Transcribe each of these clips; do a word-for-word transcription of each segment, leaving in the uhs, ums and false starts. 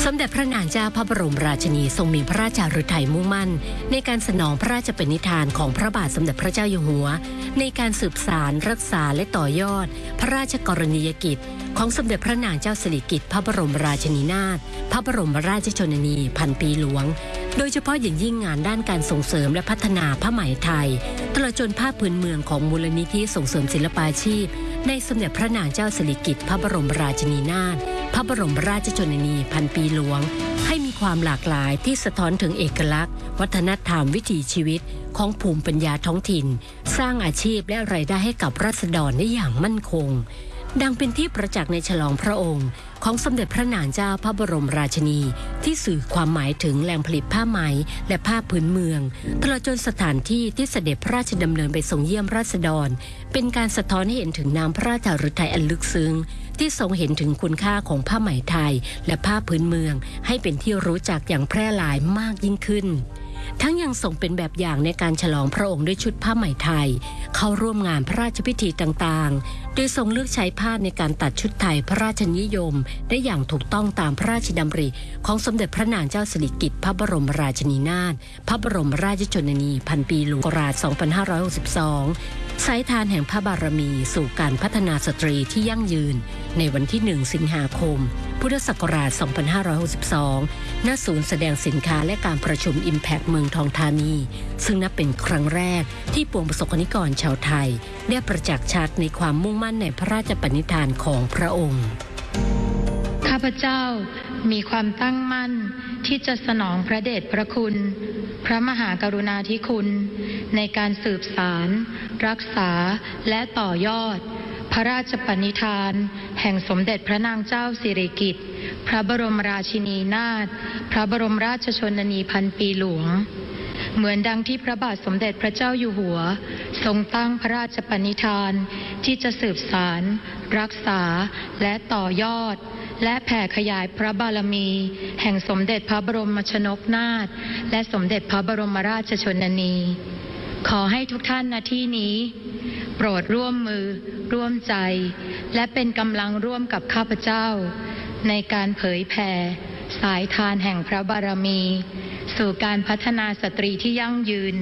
มเด็จพระนางเจ้าพระบรมราชินีทรงมีพระราชฤทัยมุ่งมั่นในการสนองพระราชปณิธานของพระบาทสมเด็จพระเจ้าอยู่หัวในการสืบสานรักษาและต่อยอดพระราชกรณียกิจของสมเด็จพระนางเจ้าสิริกิติ์พระบรมราชินีนาถพระบรมราชชนนีพันปีหลวงโดยเฉพาะอย่างยิ่งงานด้านการส่งเสริมและพัฒนาผ้าไหมไทยตลอดจนผ้าพื้นเมืองของมูลนิธิส่งเสริมศิลปาชีพในสมเด็จพระนางเจ้าสิริกิติ์พระบรมราชินีนาถพระบรมราชชนนีพันปีหลวงให้มีความหลากหลายที่สะท้อนถึงเอกลักษณ์วัฒนธรรมวิถีชีวิตของภูมิปัญญาท้องถิ่นสร้างอาชีพและรายได้ให้กับราษฎรได้อย่างมั่นคงดังเป็นที่ประจักษ์ในฉลองพระองค์ของสมเด็จพระนางเจ้าพระบรมราชินีที่สื่อความหมายถึงแหล่งผลิตผ้าไหมและผ้าพื้นเมืองตลอดจนสถานที่ที่เสด็จพระราชดำเนินไปทรงเยี่ยมราษฎรเป็นการสะท้อนให้เห็นถึงน้ำพระราชฤทัยอันลึกซึ้งที่ทรงเห็นถึงคุณค่าของผ้าไหมไทยและผ้าพื้นเมืองให้เป็นที่รู้จักอย่างแพร่หลายมากยิ่งขึ้นทั้งยังทรงเป็นแบบอย่างในการฉลองพระองค์ด้วยชุดผ้าไหมไทยเข้าร่วมงานพระราชพิธีต่างๆโดยทรงเลือกใช้ผ้าในการตัดชุดไทยพระราชนิยมได้อย่างถูกต้องตามพระราชดำริของสมเด็จพระนางเจ้าสิริกิติ์พระบรมราชินีนาถพระบรมราชชนนีพันปีหลวงศักราชสองพันห้าร้อยหกสิบสองสายทานแห่งพระบารมีสู่การพัฒนาสตรีที่ยั่งยืนในวันที่หนึ่งสิงหาคมพุทธศักราชสองพันห้าร้อยหกสิบสองณศูนย์แสดงสินค้าและการประชุม Impact เมืองทองธานีซึ่งนับเป็นครั้งแรกที่ปวงประสบกนิกรชาวไทยได้ประจักษ์ชัดในความมุ่งมั่นในพระราชปณิธานของพระองค์ข้าพเจ้ามีความตั้งมั่นที่จะสนองพระเดชพระคุณพระมหากรุณาธิคุณในการสืบสารรักษาและต่อยอดพระราชปณิธานแห่งสมเด็จพระนางเจ้าสิริกิติ์พระบรมราชินีนาถพระบรมราชชนนีพันปีหลวงเหมือนดังที่พระบาทสมเด็จพระเจ้าอยู่หัวทรงตั้งพระราชปณิธานที่จะสืบสารรักษาและต่อยอดและแผ่ขยายพระบารมีแห่งสมเด็จพระบรมชนกนาถและสมเด็จพระบรมราชชนนีขอให้ทุกท่านณที่นี้โปรดร่วมมือร่วมใจและเป็นกำลังร่วมกับข้าพเจ้าในการเผยแผ่สายทานแห่งพระบารมีสู่การพัฒนาสตรีที่ยั่งยืน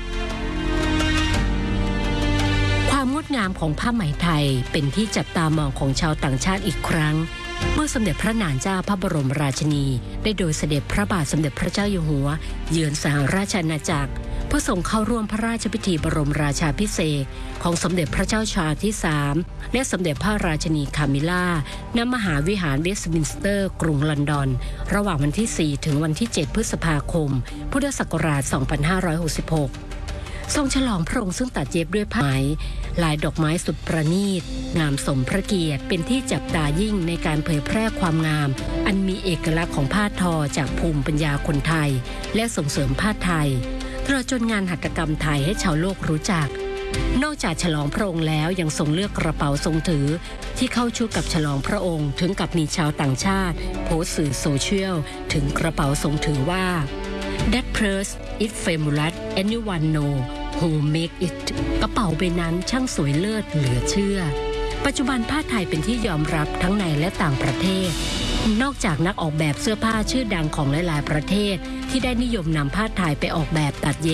ความงดงามของผ้าไหมไทยเป็นที่จับตามองของชาวต่างชาติอีกครั้งเมื่อสมเด็จพระนางเจ้าพระบรมราชินีได้โดยเสด็จพระบาทสมเด็จพระเจ้าอยู่หัวเยือนสหราชอาณาจักรเพื่อทรงเข้าร่วมพระราชพิธีบรมราชาภิเษกของสมเด็จพระเจ้าชาร์ลส์ที่สามและสมเด็จพระราชินีคามิล่าณมหาวิหารเวสต์มินสเตอร์กรุงลอนดอนระหว่างวันที่สี่ถึงวันที่เจ็ดพฤษภาคมพุทธศักราชสองพันห้าร้อยหกสิบหกทรงฉลองพระองค์ซึ่งตัดเย็บด้วยผ้าไหมลายดอกไม้สุดประณีตงามสมพระเกียรติเป็นที่จับตายิ่งในการเผยแพร่ความงามอันมีเอกลักษณ์ของผ้าทอจากภูมิปัญญาคนไทยและส่งเสริมผ้าไทยตลอดจนงานหัตถกรรมไทยให้ชาวโลกรู้จักนอกจากฉลองพระองค์แล้วยังทรงเลือกกระเป๋าทรงถือที่เข้าชุดกับฉลองพระองค์ถึงกับมีชาวต่างชาติโพสต์สื่อโซเชียลถึงกระเป๋าทรงถือว่า That purse is fabulous anyone know who make it กระเป๋าใบนั้นช่างสวยเลิศเหลือเชื่อปัจจุบันผ้าไทยเป็นที่ยอมรับทั้งในและต่างประเทศนอกจากนักออกแบบเสื้อผ้าชื่อดังของหลายๆประเทศที่ได้นิยมนำผ้าไทยไปออกแบบตัดเย็บ